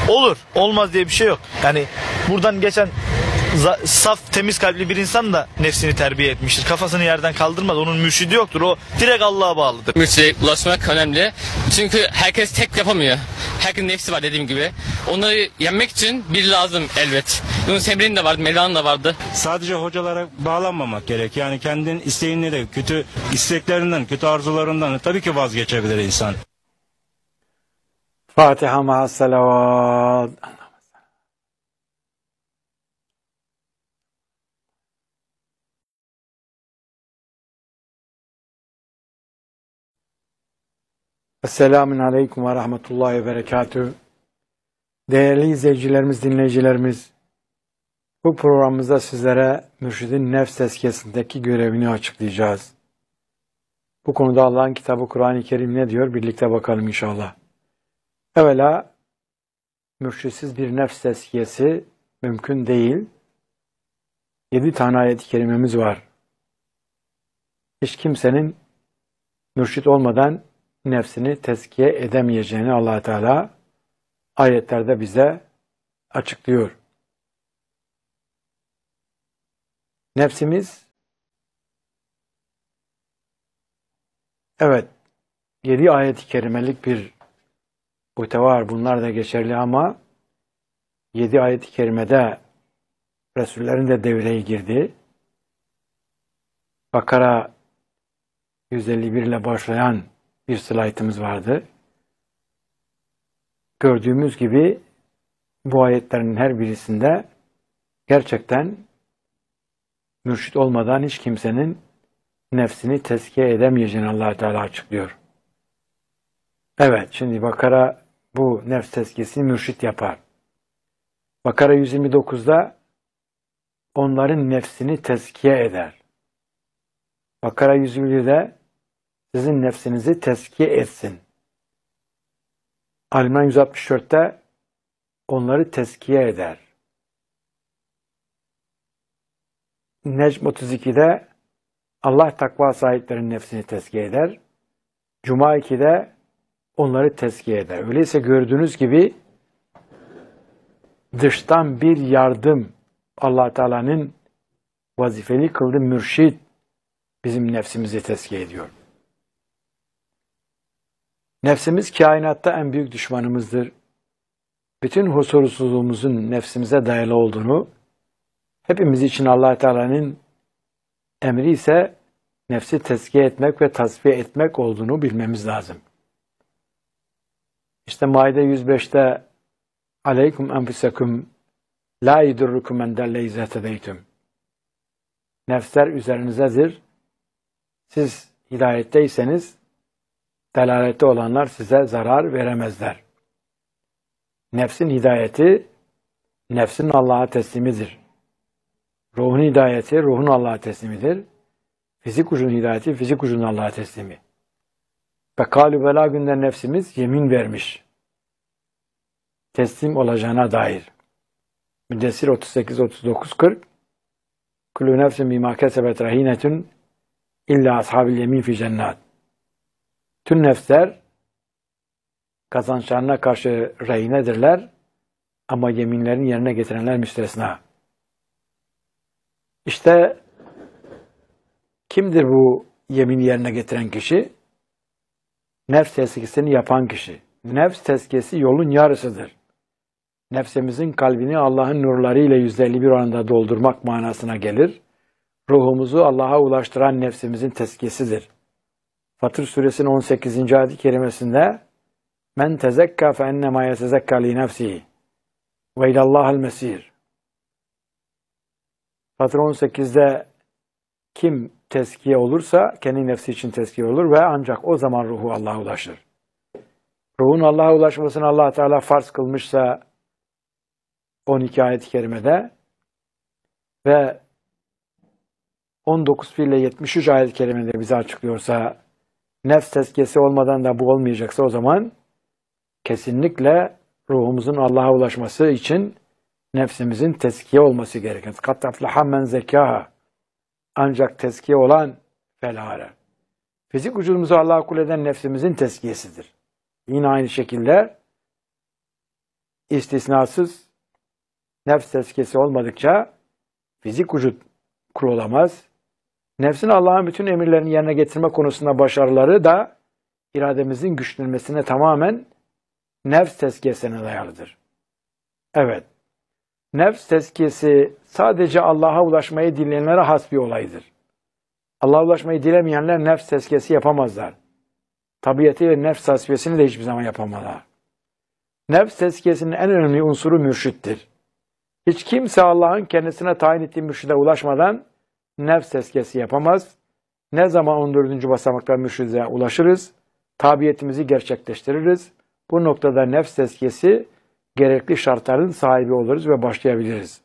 Olur. Olmaz diye bir şey yok. Yani buradan geçen saf, temiz kalpli bir insan da nefsini terbiye etmiştir. Kafasını yerden kaldırmaz. Onun mürşidi yoktur. O direkt Allah'a bağlıdır. Mürşide ulaşmak önemli. Çünkü herkes tek yapamıyor. Herkesin nefsi var dediğim gibi. Onları yenmek için biri lazım elbet. Yunus Emre'nin de vardı, Mevlana'nın da vardı. Sadece hocalara bağlanmamak gerek. Yani kendin isteğini de, kötü isteklerinden, kötü arzularından tabii ki vazgeçebilir insan. Fatiha ma'as salavat. Esselamun Aleyküm ve Rahmetullahi ve Berekatühü. Değerli izleyicilerimiz, dinleyicilerimiz, bu programımızda sizlere mürşidin nefs tezkiyesindeki görevini açıklayacağız. Bu konuda Allah'ın kitabı Kur'an-ı Kerim ne diyor? Birlikte bakalım inşallah. Evvela, mürşitsiz bir nefs tezkiyesi mümkün değil. 7 tane ayet-i kerimemiz var. Hiç kimsenin mürşit olmadan nefsini tezkiye edemeyeceğini Allah Teala ayetlerde bize açıklıyor. Nefsimiz, evet, 7 ayet-i kerimelik bir muhteva var. Bunlar da geçerli ama 7 ayet-i kerimede Resullerin de devreye girdi. Bakara 151 ile başlayan bir slaytımız vardı. Gördüğümüz gibi bu ayetlerin her birisinde gerçekten mürşit olmadan hiç kimsenin nefsini tezkiye edemeyeceğini Allah Teala açıklıyor. Evet, şimdi Bakara bu nefs tezkiyesini mürşit yapar. Bakara 129'da onların nefsini tezkiye eder. Bakara 121'de sizin nefsinizi tezkiye etsin. Ali-İmran 164'te onları tezkiye eder. Necm 32'de Allah takva sahiplerinin nefsini tezkiye eder. Cuma 2'de onları tezkiye eder. Öyleyse gördüğünüz gibi dıştan bir yardım Allah Teala'nın vazifeli kıldığı mürşid bizim nefsimizi tezkiye ediyor. Nefsimiz kainatta en büyük düşmanımızdır. Bütün huzursuzluğumuzun nefsimize dayalı olduğunu, hepimiz için Allah Teala'nın emri ise nefsi tezkiye etmek ve tasfiye etmek olduğunu bilmemiz lazım. İşte Maide 105'te Aleyküm enfusekum la yedurrukum men delle izâ tedeytüm. Nefsler üzerinizdedir. Siz hidayetteyseniz delalette olanlar size zarar veremezler. Nefsin hidayeti nefsin Allah'a teslimidir. Ruhun hidayeti ruhun Allah'a teslimidir. Fizik ucunun hidayeti fizik ucunun Allah'a teslimi. Ve kâlü belâ günde nefsimiz yemin vermiş. Teslim olacağına dair. Müddessir 38, 39, 40 Kulü nefsin bimâ kesebet rahînetün illa ashabil yemin fi cennat. Tüm nefsler kazançlarına karşı rehinedirler ama yeminlerini yerine getirenler müstesna. İşte kimdir bu yemini yerine getiren kişi? Nefs tezkiyesini yapan kişi. Nefs tezkiyesi yolun yarısıdır. Nefsimizin kalbini Allah'ın nurlarıyla %51 oranında doldurmak manasına gelir. Ruhumuzu Allah'a ulaştıran nefsimizin tezkiyesidir. Fatır suresinin 18. ayet-i kerimesinde men tezekka fe ennemâ yetezekka li nefsihi ve ilallâhel mesîr. Fatır 18'de kim tezkiye olursa kendi nefsi için tezkiye olur ve ancak o zaman ruhu Allah'a ulaşır. Ruhun Allah'a ulaşmasını Allah Teala farz kılmışsa 12 ayet-i kerimede ve 19 fiille 73 ayet-i kerimede bize açıklıyorsa, nefs tezkiyesi olmadan da bu olmayacaksa o zaman kesinlikle ruhumuzun Allah'a ulaşması için nefsimizin tezkiye olması gerekir. Kat aflaha men zekâha. Ancak tezkiye olan felâre. Fizik vücudumuzu Allah'a kul eden nefsimizin tezkiyesidir. Yine aynı şekilde istisnasız nefs tezkiyesi olmadıkça fizik vücut kurulamaz. Nefsin Allah'ın bütün emirlerini yerine getirme konusunda başarıları da irademizin güçlenmesine tamamen nefs tezkiyesine dayalıdır. Evet, nefs tezkiyesi sadece Allah'a ulaşmayı dileyenlere has bir olaydır. Allah'a ulaşmayı dilemeyenler nefs tezkiyesi yapamazlar. Tabiatıyla nefs tasfiyesini de hiçbir zaman yapamazlar. Nefs tezkiyesinin en önemli unsuru mürşittir. Hiç kimse Allah'ın kendisine tayin ettiği mürşide ulaşmadan nefs tezkiyesi yapamaz. Ne zaman 14. basamakta mürşide ulaşırız, tabiatimizi gerçekleştiririz. Bu noktada nefs tezkiyesi gerekli şartların sahibi oluruz ve başlayabiliriz.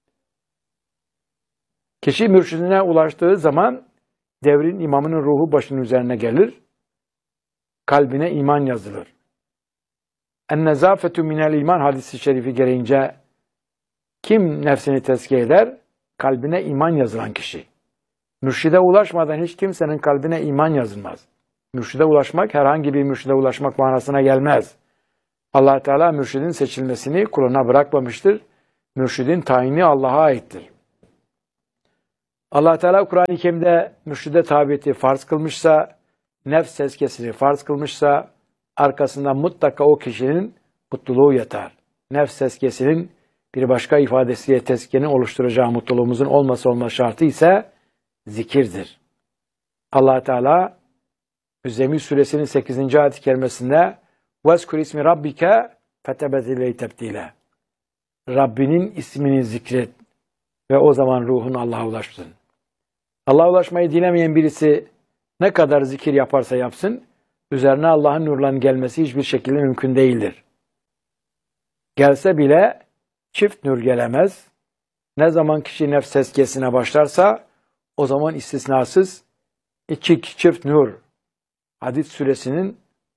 Kişi mürşidine ulaştığı zaman devrin imamının ruhu başının üzerine gelir, kalbine iman yazılır. En-nezafetu minel iman hadisi şerifi gereğince kim nefsini tezkiye eder? Kalbine iman yazılan kişi. Mürşide ulaşmadan hiç kimsenin kalbine iman yazılmaz. Mürşide ulaşmak herhangi bir mürşide ulaşmak manasına gelmez. Allah Teala mürşidin seçilmesini kuluna bırakmamıştır. Mürşidin tayini Allah'a aittir. Allah Teala Kur'an-ı Kerim'de mürşide tabiyeti farz kılmışsa, nefs tezkiyesini farz kılmışsa, arkasından mutlaka o kişinin mutluluğu yatar. Nefs tezkiyesinin bir başka ifadesiyle tezkiyenin oluşturacağı mutluluğumuzun olmasa olmaz şartı ise zikirdir. Allah Teala Müzzemmil suresinin 8. ayet-i kerimesinde وَذْكُرْ ismi rabbike فَتَبَذِلَيْ تَبْدِيلًا Rabbinin ismini zikret ve o zaman ruhun Allah'a ulaşsın. Allah'a ulaşmayı dilemeyen birisi ne kadar zikir yaparsa yapsın, üzerine Allah'ın nurlarının gelmesi hiçbir şekilde mümkün değildir. Gelse bile çift nur gelemez. Ne zaman kişi nefs tezkiyesine başlarsa o zaman istisnasız iki çift nur. Hadid suresinin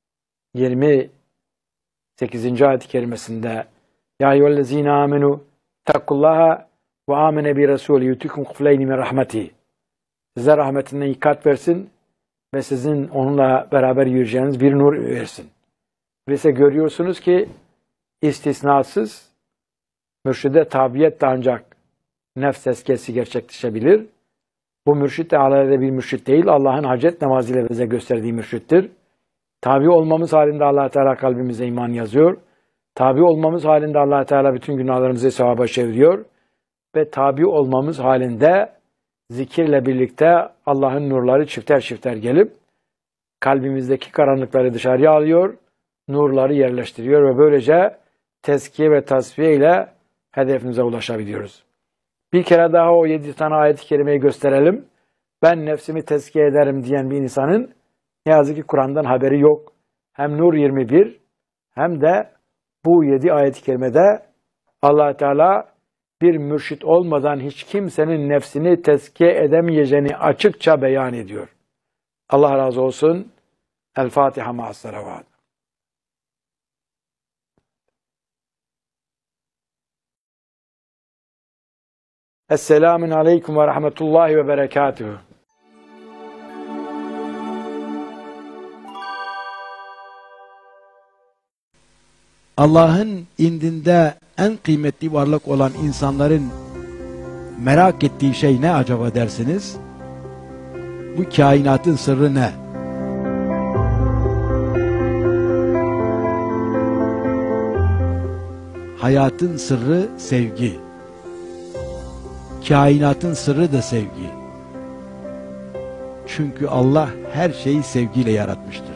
28. ayet-i kerimesinde Ya eyyühellezine amenu takullaha ve amene bi resulü yutikum kufleyni min rahmeti. Size rahmetinden ikat versin ve sizin onunla beraber yürüyeceğiniz bir nur versin. Ve görüyorsunuz ki istisnasız mürşide tabiyetle ancak nefs tezkiyesi gerçekleşebilir. Bu mürşit de alelade bir mürşit değil, Allah'ın hacet namazıyla bize gösterdiği mürşittir. Tabi olmamız halinde Allah Teala kalbimize iman yazıyor. Tabi olmamız halinde Allah Teala bütün günahlarımızı sevaba çeviriyor. Ve tabi olmamız halinde zikirle birlikte Allah'ın nurları çifter çifter gelip kalbimizdeki karanlıkları dışarıya alıyor, nurları yerleştiriyor ve böylece tezkiye ve tasfiye ile hedefimize ulaşabiliyoruz. Bir kere daha o 7 tane ayet-i kerimeyi gösterelim. Ben nefsimi tezkiye ederim diyen bir insanın ne yazık ki Kur'an'dan haberi yok. Hem Nur 21 hem de bu 7 ayet-i kerimede Allah Teala bir mürşit olmadan hiç kimsenin nefsini tezkiye edemeyeceğini açıkça beyan ediyor. Allah razı olsun. El Fatiha ma'as salavat. Esselamun aleyküm ve rahmetullahi ve berekatuhu. Allah'ın indinde en kıymetli varlık olan insanların merak ettiği şey ne acaba dersiniz? Bu kainatın sırrı ne? Hayatın sırrı sevgi. Kainatın sırrı da sevgi. Çünkü Allah her şeyi sevgiyle yaratmıştır.